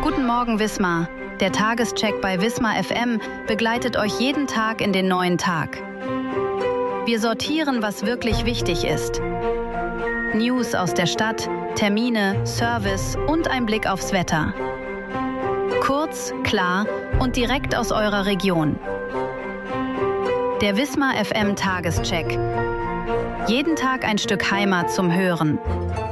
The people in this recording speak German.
Guten Morgen, Wismar. Der Tagescheck bei Wismar FM begleitet euch jeden Tag in den neuen Tag. Wir sortieren, was wirklich wichtig ist. News aus der Stadt, Termine, Service und ein Blick aufs Wetter. Kurz, klar und direkt aus eurer Region. Der Wismar FM Tagescheck. Jeden Tag ein Stück Heimat zum Hören.